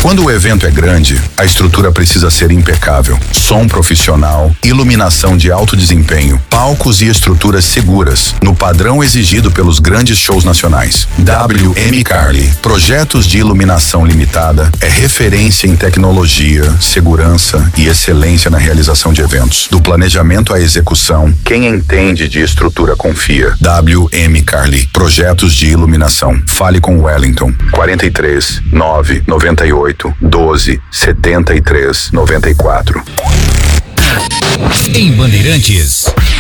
Quando o evento é grande, a estrutura precisa ser impecável. Som profissional, iluminação de alto desempenho, palcos e estruturas seguras, no padrão exigido pelos grandes shows nacionais. WM Carli, projetos de iluminação limitada, é referência em tecnologia, segurança e excelência na realização de eventos. Do planejamento à execução, quem entende de estrutura confia. WM Carli, projetos de iluminação. Fale com Wellington. 43 9 98 12 73 94. Em Bandeirantes.